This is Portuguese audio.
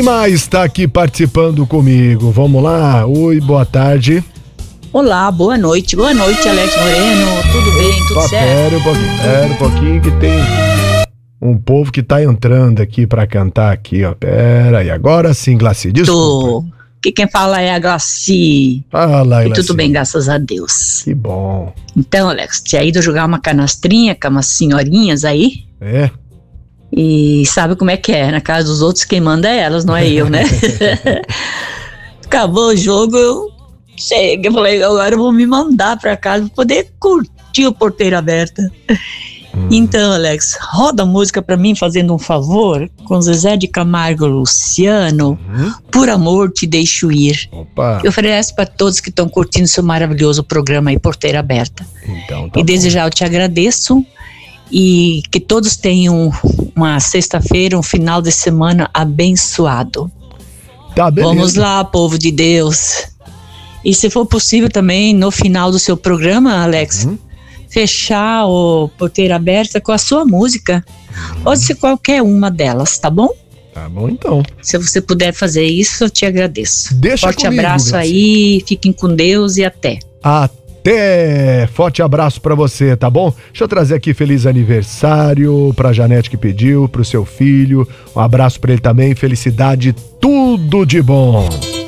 Quem mais está aqui participando comigo? Vamos lá. Oi, boa tarde. Olá, boa noite, Alex Moreno. Tudo bem, tudo certo? Pera um pouquinho que tem um povo que tá entrando aqui pra cantar aqui, ó. Pera aí, agora sim, Glaci, desculpa. Que quem fala é a Glaci. Fala, Glaci. Tudo bem, graças a Deus. Que bom. Então, Alex, tinha ido jogar uma canastrinha com umas senhorinhas aí. É? E sabe como é que é? Na casa dos outros quem manda é elas, não é eu, né? Acabou o jogo, eu cheguei, falei, agora eu vou me mandar pra casa pra poder curtir o Porteira Aberta. Então, Alex, roda a música pra mim fazendo um favor, com Zezé de Camargo e Luciano, Por Amor Te Deixo Ir. Opa. Eu ofereço pra todos que estão curtindo seu maravilhoso programa aí, Porteira Aberta. Então, tá e desde já eu te agradeço e que todos tenham uma sexta-feira, um final de semana abençoado. Tá, beleza. Vamos lá, povo de Deus. E se for possível também, no final do seu programa, Alex, fechar o Porteira Aberta com a sua música. Pode ser qualquer uma delas, tá bom? Tá bom, então. Se você puder fazer isso, eu te agradeço. Deixa Forte comigo, abraço Graça. aí, fiquem com Deus e até. Até! Forte abraço pra você, tá bom? Deixa eu trazer aqui feliz aniversário pra Janete que pediu, pro seu filho. Um abraço pra ele também, felicidade, tudo de bom.